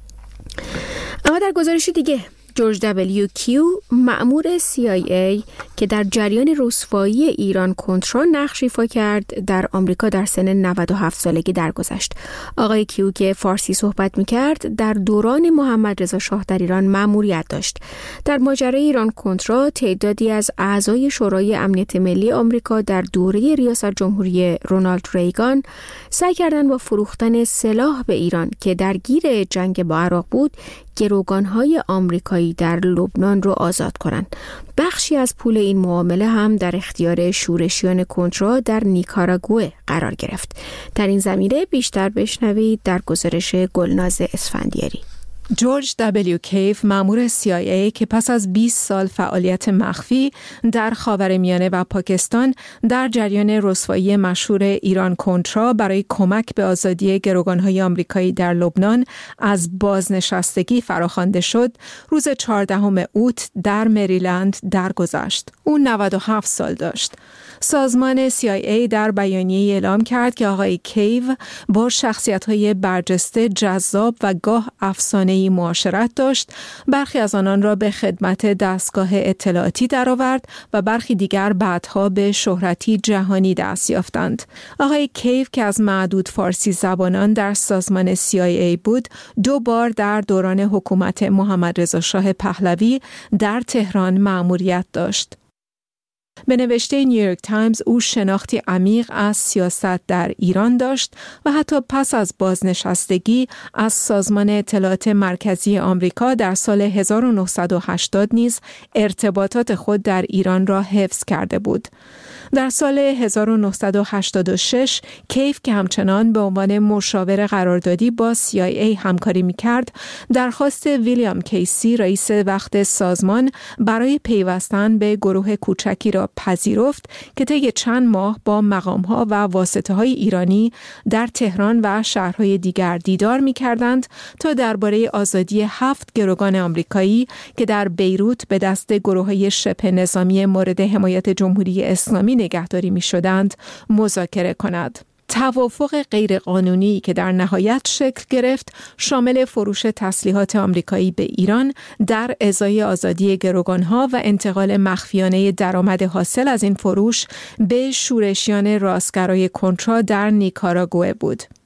اما در گزارش دیگه جورج دبلیو کیو مأمور سی آی ای که در جریان رسوایی ایران کنترا نقش ایفا کرد در آمریکا در سن نود و هفت سالگی درگذشت. آقای کیو که فارسی صحبت می‌کرد در دوران محمد رضا شاه در ایران مأموریت داشت. در ماجرای ایران کنترا تعدادی از اعضای شورای امنیت ملی آمریکا در دوره ریاست جمهوری رونالد ریگان سعی کردند با فروختن سلاح به ایران که درگیر جنگ با عراق بود گروگان‌های آمریکایی در لبنان رو آزاد کنند. بخشی از پول این معامله هم در اختیار شورشیان کنترا در نیکاراگوئه قرار گرفت. در این زمینه بیشتر بشنوید در گزارش گلناز اسفندیاری. جورج دبلیو کیف مأمور سی آی ای که پس از بیست سال فعالیت مخفی در خاورمیانه و پاکستان در جریان رسوایی مشهور ایران کنترا برای کمک به آزادی گروگان‌های آمریکایی در لبنان از بازنشستگی فراخوانده شد، روز چهاردهم اوت در مریلند درگذشت. او نود و هفت سال داشت. سازمان سی آی ای در بیانیه اعلام کرد که آقای کیو با شخصیت‌های برجسته، جذاب و گاه افسانه‌ای معاشرت داشت. برخی از آنان را به خدمت دستگاه اطلاعاتی درآورد و برخی دیگر بعدها به شهرتی جهانی دست یافتند. آقای کیو که از معدود فارسی زبانان در سازمان سی آی ای بود، دو بار در دوران حکومت محمد رضا شاه پهلوی در تهران مأموریت داشت. به نوشته نیویورک تایمز او شناختی عمیق از سیاست در ایران داشت و حتی پس از بازنشستگی از سازمان اطلاعات مرکزی آمریکا در سال هزار و نهصد و هشتاد نیز ارتباطات خود در ایران را حفظ کرده بود. در سال هزار و نهصد و هشتاد و شش کیف که همچنان به عنوان مشاور قراردادی با سی آی ای همکاری می‌کرد، درخواست ویلیام کیسی رئیس وقت سازمان برای پیوستن به گروه کوچکی را پذیرفت که طی چند ماه با مقام‌ها و واسطه‌های ایرانی در تهران و شهرهای دیگر دیدار می‌کردند تا درباره آزادی هفت گروگان آمریکایی که در بیروت به دست گروه‌های شبه نظامی مورد حمایت جمهوری اسلامی نگهداری می‌شدند مذاکره کند. توافق غیرقانونی که در نهایت شکل گرفت شامل فروش تسلیحات آمریکایی به ایران در ازای آزادی گروگانها و انتقال مخفیانه درآمد حاصل از این فروش به شورشیان راستگرای کنترا در نیکاراگوئه بود.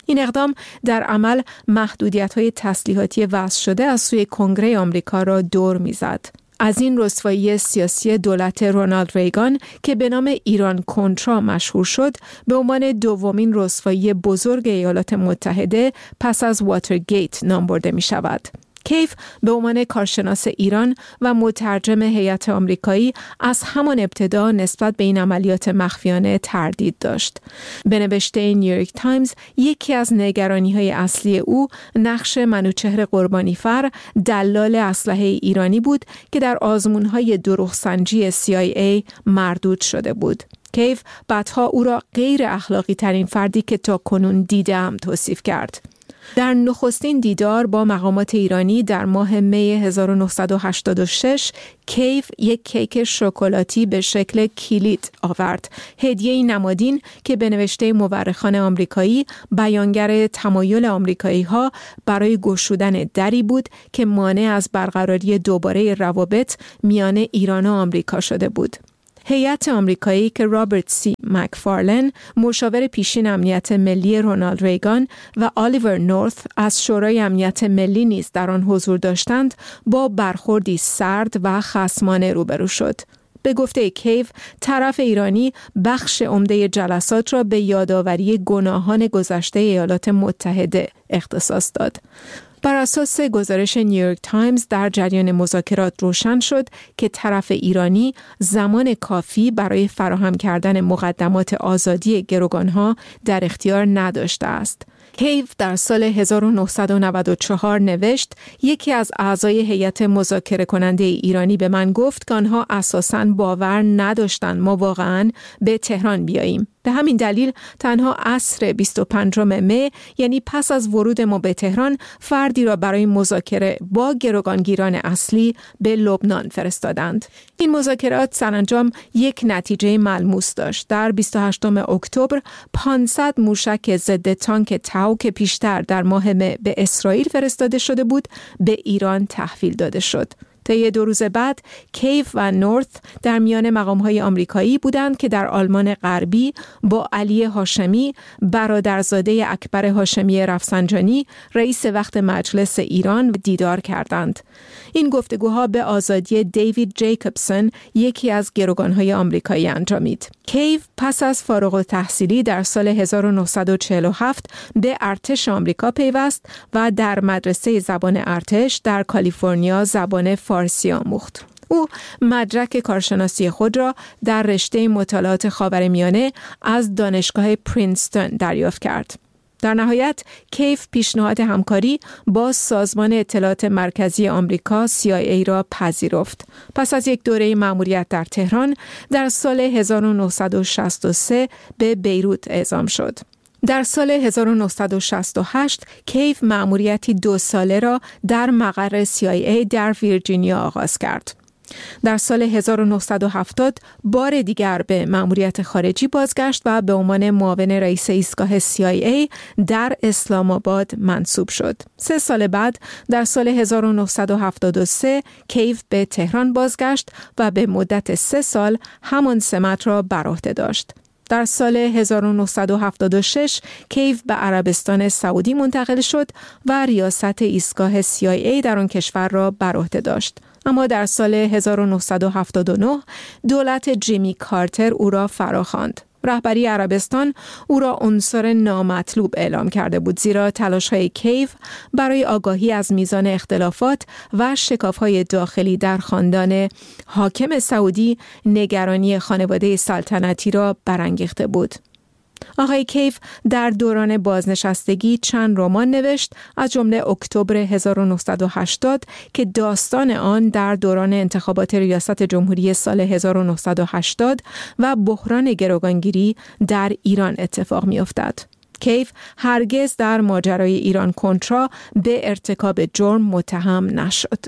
این اقدام در عمل محدودیت‌های تسلیحاتی وضع شده از سوی کنگره آمریکا را دور می‌زد. از این رسوایی سیاسی دولت رونالد ریگان که به نام ایران کنترا مشهور شد، به عنوان دومین رسوایی بزرگ ایالات متحده پس از واترگیت نام برده می شود. کیف به عنوان کارشناس ایران و مترجم هیئت آمریکایی از همان ابتدا نسبت به این عملیات مخفیانه تردید داشت. به نوشته نیویورک تایمز، یکی از نگرانی‌های اصلی او نقش منوچهر قربانیفر، دلال اسلحه ایرانی بود که در آزمون‌های دروغسنجی سی آی ای مردود شده بود. کیف بعدها او را غیر اخلاقی ترین فردی که تا کنون دیدم توصیف کرد. در نخستین دیدار با مقامات ایرانی در ماه می هزار و نهصد و هشتاد و شش، کیف یک کیک شکلاتی به شکل کلید آورد، هدیه نمادین که به نوشته مورخان آمریکایی بیانگر تمایل آمریکایی‌ها برای گشودن دری بود که مانع از برقراری دوباره روابط میان ایران و آمریکا شده بود. هیئت آمریکایی که رابرت سی مکفارلن، مشاور پیشین امنیت ملی رونالد ریگان، و آلیور نورث از شورای امنیت ملی نیز در آن حضور داشتند، با برخوردی سرد و خصمانه روبرو شد. به گفته کیف، طرف ایرانی بخش عمده جلسات را به یادآوری گناهان گذشته ایالات متحده اختصاص داد. بر اساس گزارش نیویورک تایمز، در جریان مذاکرات روشن شد که طرف ایرانی زمان کافی برای فراهم کردن مقدمات آزادی گروگانها در اختیار نداشته است. کیف در سال هزار و نهصد و نود و چهار نوشت: یکی از اعضای هیئت مذاکره کننده ایرانی به من گفت که آنها اساساً باور نداشتند ما واقعاً به تهران بیاییم. به همین دلیل تنها عصر بیست و پنجم می، یعنی پس از ورود ما به تهران، فردی را برای مذاکره با گروگانگیران اصلی به لبنان فرستادند. این مذاکرات سرانجام یک نتیجه ملموس داشت. در بیست و هشتم اکتبر پانصد موشک ضد تانک تاو که پیشتر در ماه می به اسرائیل فرستاده شده بود، به ایران تحویل داده شد. طی دو روز بعد، کیف و نورث در میان مقام‌های آمریکایی بودند که در آلمان غربی با علی هاشمی، برادرزاده اکبر هاشمی رفسنجانی، رئیس وقت مجلس ایران، دیدار کردند. این گفتگوها به آزادی دیوید جیکوبسون، یکی از گروگان‌های آمریکایی، انجامید. کیف پس از فارغ التحصیلی در سال هزار و نهصد و چهل و هفت به ارتش آمریکا پیوست و در مدرسه زبان ارتش در کالیفرنیا زبان فارسی آموخت. او مدرک کارشناسی خود را در رشته مطالعات خاورمیانه از دانشگاه پرینستون دریافت کرد. در نهایت کیف پیشنهاد همکاری با سازمان اطلاعات مرکزی آمریکا سی آی ای را پذیرفت. پس از یک دوره مأموریت در تهران، در سال هزار و نهصد و شصت و سه به بیروت اعزام شد. در سال هزار و نهصد و شصت و هشت کیف مأموریتی دو ساله را در مقر سی آی ای در ویرجینیا آغاز کرد. در سال هزار و نهصد و هفتاد بار دیگر به مأموریت خارجی بازگشت و به عنوان معاون رئیس ایستگاه سی آی ای در اسلام آباد منصوب شد. سه سال بعد در سال هزار و نهصد و هفتاد و سه کیف به تهران بازگشت و به مدت سه سال همان سمت را بر عهده داشت. در سال هزار و نهصد و هفتاد و شش کیف به عربستان سعودی منتقل شد و ریاست ایستگاه سی آی ای در آن کشور را بر عهده داشت. اما در سال هزار و نهصد و هفتاد و نه دولت جیمی کارتر او را فراخواند. رهبری عربستان او را عنصر نامطلوب اعلام کرده بود، زیرا تلاش‌های کیف برای آگاهی از میزان اختلافات و شکاف‌های داخلی در خاندان حاکم سعودی نگرانی خانواده سلطنتی را برانگیخته بود. آقای کیف در دوران بازنشستگی چند رمان نوشت، از جمله اکتبر هزار و نهصد و هشتاد که داستان آن در دوران انتخابات ریاست جمهوری سال هزار و نهصد و هشتاد و بحران گروگانگیری در ایران اتفاق می‌افتد. کیف هرگز در ماجرای ایران کنترا به ارتکاب جرم متهم نشد.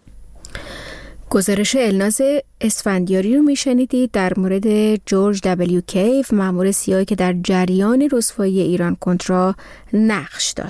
گزارش الناز اسفندیاری رو میشنیدید در مورد جورج دبلیو کیف، مأمور سی آی ای که در جریان رسوایی ایران کنترا نقش داشت.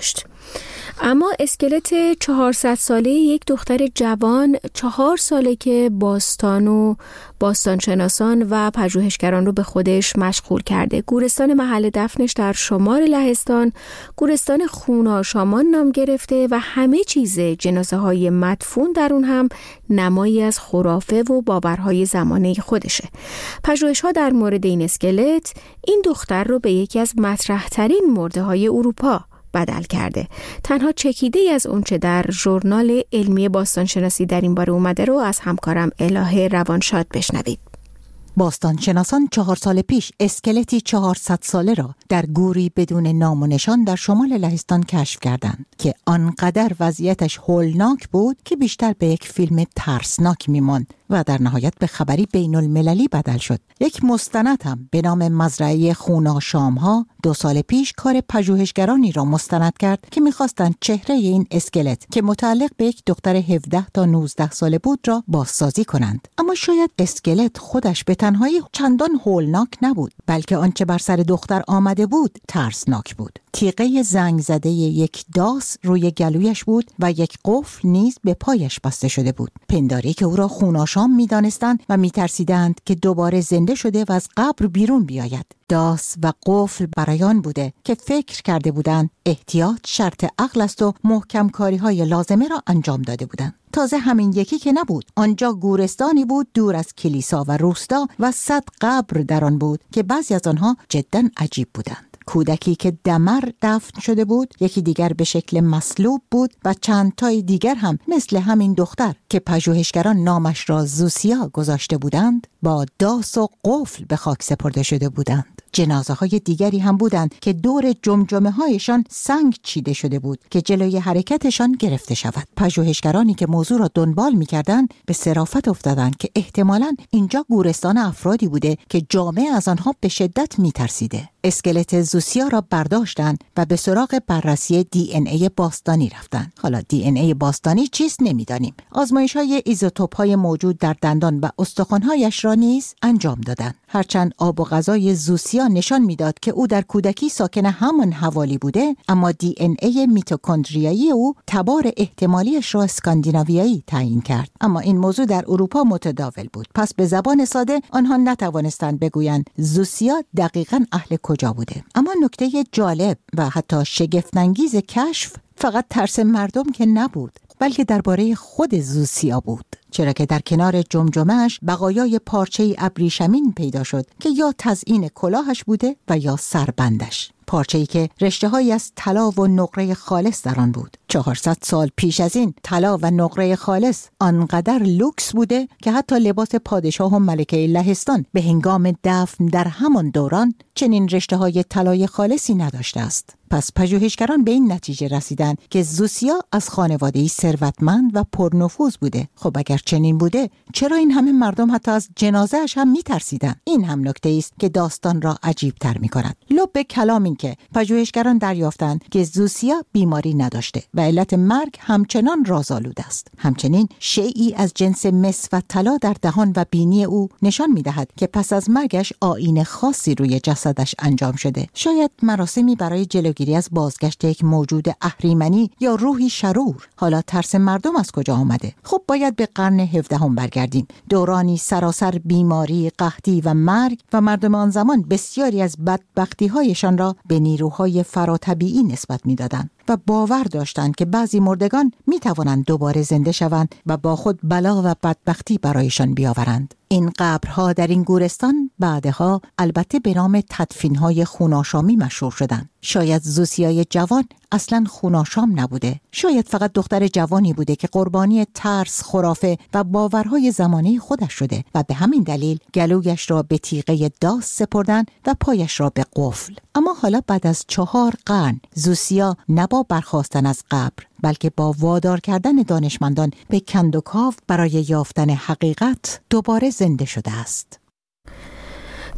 اما اسکلت چهارصد ساله یک دختر جوان چهار ساله که باستان و باستانشناسان و پژوهشگران رو به خودش مشغول کرده. گورستان محل دفنش در شمال لهستان گورستان خوناشامان نام گرفته و همه چیز جنازه های مدفون در اون هم نمایی از خرافه و باورهای زمانه خودشه. پژوهش‌ها در مورد این اسکلت این دختر رو به یکی از مطرح‌ترین مرده‌های اروپا بدل کرده. تنها چکیده ای از اونچه در ژورنال علمی باستانشناسی در این باره اومده رو از همکارم الهه روانشاد بشنوید. باستانشناسان چهار سال پیش اسکلتی چهارصد ساله را در گوری بدون نام و نشان در شمال لهستان کشف کردند که آنقدر وضعیتش هولناک بود که بیشتر به یک فیلم ترسناک میماند و در نهایت به خبری بین المللی بدل شد. یک مستند هم به نام مزرعه خوناشام‌ها دو سال پیش کار پژوهشگرانی را مستند کرد که می‌خواستند چهره این اسکلت که متعلق به یک دختر هفده تا نوزده ساله بود را بازسازی کنند. اما شاید اسکلت خودش به تنهایی چندان هولناک نبود، بلکه آنچه بر سر دختر آمده بود ترسناک بود. تیغه زنگ زده یک داس روی گلویش بود و یک قفل نیز به پایش بسته شده بود. پنداری که او را خوناشام می‌دانستند و می‌ترسیدند که دوباره زنده شده و از قبر بیرون بیاید. داس و قفل برایان بوده که فکر کرده بودند احتیاط شرط عقل است و محکم کاری‌های لازمه را انجام داده بودند. تازه همین یکی که نبود، آنجا گورستانی بود دور از کلیسا و روستا و صد قبر در آن بود که بعضی از آنها جداً عجیب بودند. کودکی که دمر دفن شده بود، یکی دیگر به شکل مصلوب بود و چند تای دیگر هم مثل همین دختر که پژوهشگران نامش را زوسیا گذاشته بودند با داس و قفل به خاک سپرده شده بودند. جنازه های دیگری هم بودند که دور جمجمه هایشان سنگ چیده شده بود که جلوی حرکتشان گرفته شود. پژوهشگرانی که موضوع را دنبال می‌کردند به صرافت افتادند که احتمالاً اینجا گورستان افرادی بوده که جامعه از آنها به شدت می‌ترسیده. اسکلت زوسیا را برداشتند و به سراغ بررسی دی ان ای باستانی رفتند. حالا دی ان ای باستانی چیست نمی‌دانیم. آزمایش‌های ایزوتوپ‌های موجود در دندان و استخوان‌هایش را نیز انجام دادند. هرچند آب و غذای زوسیا نشان میداد که او در کودکی ساکن همان حوالی بوده، اما دی ان ای میتوکندریایی او تبار احتمالیش را اسکاندیناویایی تعیین کرد. اما این موضوع در اروپا متداول بود، پس به زبان ساده آنها نتوانستند بگویند زوسیا دقیقاً اهل کجا بوده. اما نکته جالب و حتی شگفت‌انگیز کشف فقط ترس مردم که نبود، بلکه درباره خود زوسیا بود، چرا که در کنار جمجمه‌اش بقایای پارچه‌ای ابریشمین پیدا شد که یا تزیین کلاهش بوده و یا سربندش. پارچه‌ای که رشته‌هایی از طلا و نقره خالص در آن بود. چهارصد سال پیش از این طلا و نقره خالص آنقدر لوکس بوده که حتی لباس پادشاه و ملکه لهستان به هنگام دفن در همان دوران چنین رشته‌های طلای خالصی نداشته است. پس پژوهشگران به این نتیجه رسیدند که زوسیا از خانواده‌ای ثروتمند و پرنفوذ بوده. خب اگر چنین بوده، چرا این همه مردم حتی از جنازه‌اش هم می‌ترسیدند؟ این هم نکته است که داستان را عجیب‌تر می‌کند. لب کلام این که پژوهشگران دریافتند که زوسیا بیماری نداشته و علت مرگ همچنان رازآلود است. همچنین شیئی از جنس مس و طلا در دهان و بینی او نشان می‌دهد که پس از مرگش آیین خاصی روی جسدش انجام شده. شاید مراسمی برای جلوگیری از بازگشت یک موجود اهریمنی یا روحی شرور. حالا ترس مردم از کجا آمده؟ خب باید به قرن هفدهم برگردیم. دورانی سراسر بیماری، قحطی و مرگ و مردم آن زمان بسیاری از بدبختی‌هایشان را به نیروهای فراتبیعی نسبت می‌دادند و باور داشتند که بعضی مردگان می‌توانند دوباره زنده شوند و با خود بلا و بدبختی برایشان بیاورند. این قبرها در این گورستان بعدها البته به نام تدفین‌های خوناشامی مشهور شدند. شاید زوسیای جوان اصلاً خوناشام نبوده. شاید فقط دختر جوانی بوده که قربانی ترس، خرافه و باورهای زمانه خودش شده و به همین دلیل گلویش را به تیغه داس سپردن و پایش را به قفل. اما حالا بعد از چهار قرن زوسیا نه با برخاستن از قبر، بلکه با وادار کردن دانشمندان به کندوکاو برای یافتن حقیقت دوباره زنده شده است.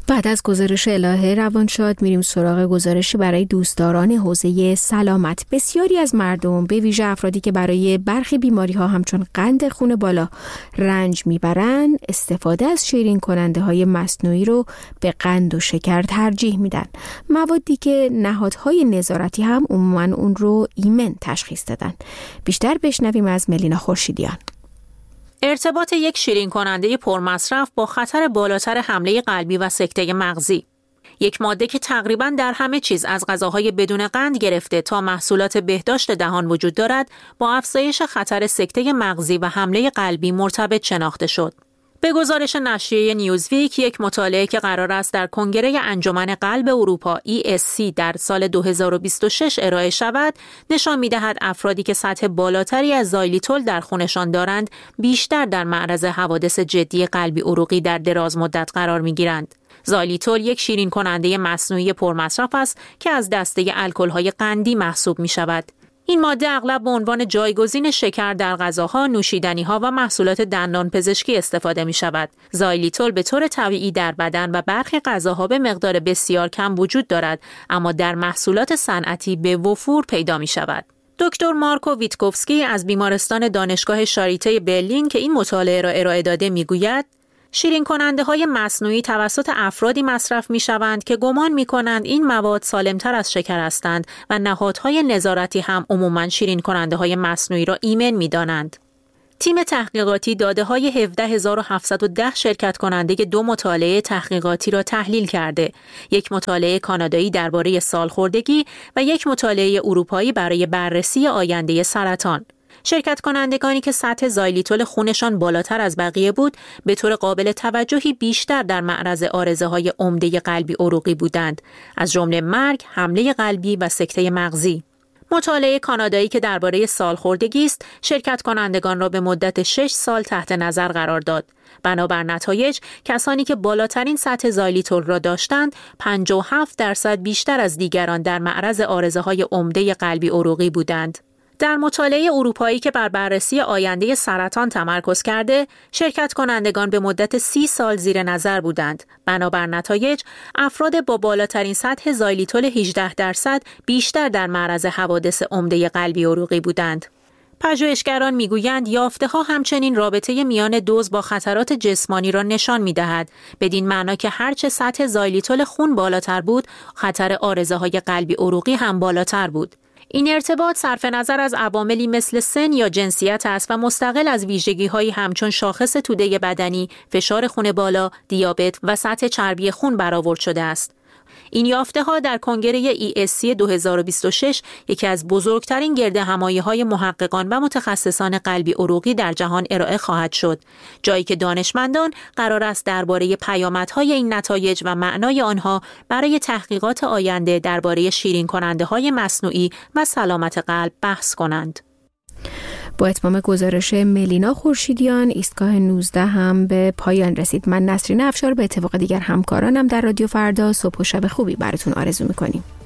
بعد از گزارش الهه روانشاد میریم سراغ گزارشی برای دوستداران حوزه سلامت. بسیاری از مردم به ویژه افرادی که برای برخی بیماری ها همچون قند خون بالا رنج میبرن استفاده از شیرین کننده های مصنوعی رو به قند و شکر ترجیح میدن، موادی که نهادهای نظارتی هم عموما اون رو ایمن تشخیص دادن. بیشتر بشنویم از ملینا خورشیدیان. ارتباط یک شیرین کننده پرمصرف با خطر بالاتر حمله قلبی و سکته مغزی. یک ماده که تقریباً در همه چیز از غذاهای بدون قند گرفته تا محصولات بهداشت دهان وجود دارد، با افزایش خطر سکته مغزی و حمله قلبی مرتبط شناخته شد. به گزارش نشریه نیوزویک، یک مطالعه که قرار است در کنگره انجمن قلب اروپا ای اس سی در سال دو هزار و بیست و شش ارائه شود، نشان می‌دهد افرادی که سطح بالاتری از زایلیتول در خونشان دارند، بیشتر در معرض حوادث جدی قلبی عروقی در دراز مدت قرار می‌گیرند. زایلیتول یک شیرین کننده مصنوعی پرمصرف است که از دسته الکل‌های قندی محسوب می‌شود. این ماده اغلب به عنوان جایگزین شکر در غذاها، نوشیدنی‌ها و محصولات دندان پزشکی استفاده می‌شود. زایلیتول به طور طبیعی در بدن و برخی غذاها به مقدار بسیار کم وجود دارد، اما در محصولات صنعتی به وفور پیدا می‌شود. دکتر مارکو ویتکوفسکی از بیمارستان دانشگاه شاریته برلین که این مطالعه را ارائه داده می‌گوید: شیرین کننده های مصنوعی توسط افرادی مصرف می شوند که گمان می کنند این مواد سالمتر از شکر هستند و نهادهای نظارتی هم عموماً شیرین کننده های مصنوعی را ایمن می دانند. تیم تحقیقاتی داده های هفده هزار و هفتصد و ده شرکت کننده دو مطالعه تحقیقاتی را تحلیل کرده، یک مطالعه کانادایی درباره سالخوردگی و یک مطالعه اروپایی برای بررسی آینده سرطان. شرکت کنندگانی که سطح زایلیتول خونشان بالاتر از بقیه بود، به طور قابل توجهی بیشتر در معرض عارضه‌های عمده قلبی عروقی بودند، از جمله مرگ، حمله قلبی و سکته مغزی. مطالعه کانادایی که درباره سالخوردگی است، شرکت کنندگان را به مدت شش سال تحت نظر قرار داد. بنابر نتایج، کسانی که بالاترین سطح زایلیتول را داشتند، پنجاه و هفت درصد بیشتر از دیگران در معرض عارضه‌های عمده قلبی عروقی بودند. در مطالعه اروپایی که بر بررسی آینده سرطان تمرکز کرده، شرکت کنندگان به مدت سی سال زیر نظر بودند. بنابر نتایج، افراد با بالاترین سطح زایلیتول هجده درصد بیشتر در معرض حوادث عمده قلبی عروقی بودند. پژوهشگران میگویند یافته‌ها همچنین رابطه میان دوز با خطرات جسمانی را نشان می‌دهد، بدین معنا که هرچه سطح زایلیتول خون بالاتر بود، خطر عارضه‌های قلبی عروقی هم بالاتر بود. این ارتباط صرف نظر از عواملی مثل سن یا جنسیت است و مستقل از ویژگی‌هایی همچون شاخص توده بدنی، فشار خون بالا، دیابت و سطح چربی خون برآورد شده است. این یافته‌ها در کنگره ای اس سی دو هزار و بیست و شش یکی از بزرگترین گردهمایی‌های محققان و متخصصان قلبی عروقی در جهان ارائه خواهد شد، جایی که دانشمندان قرار است درباره پیامدهای این نتایج و معنای آنها برای تحقیقات آینده درباره شیرین کننده‌های مصنوعی و سلامت قلب بحث کنند. با اتمام گزارش ملینا خورشیدیان، ایستگاه نوزده هم به پایان رسید. من نسرین افشار به اتفاق دیگر همکارانم در رادیو فردا صبح و شب خوبی براتون آرزو میکنیم.